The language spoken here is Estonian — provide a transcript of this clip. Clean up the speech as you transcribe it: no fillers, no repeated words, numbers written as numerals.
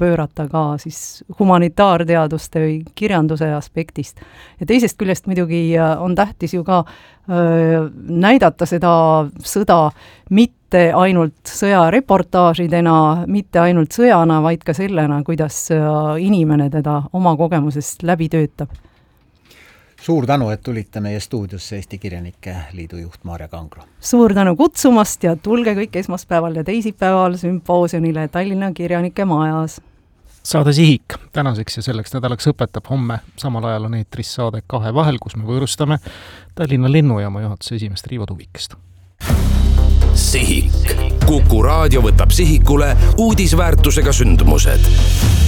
pöörata ka siis humanitaarteaduste või kirjanduse aspektist. Ja teisest küljest muidugi on tähtis ju ka näidata seda sõda mitte ainult sõjareportaažidena, mitte ainult sõjana, vaid ka sellena, kuidas inimene teda oma kogemusest läbi töötab. Suur tänu, et tulite meie stuudiosse Eesti Kirjanike Liidu juht Maarja Kangro. Suur tänu kutsumast ja tulge kõik esmaspäeval ja teisipäeval sümpoosiumile Tallinna Kirjanike Majas. Saade Sihik tänaseks ja selleks nädalaks õpetab. Homme samal ajal on eetris saade Kahe vahel, kus me võõrustame Tallinna lennujaama juhatuse esimeest Riivo Tuvikest. Sihik. Kuku raadio võtab sihikule uudisväärtusega sündmused.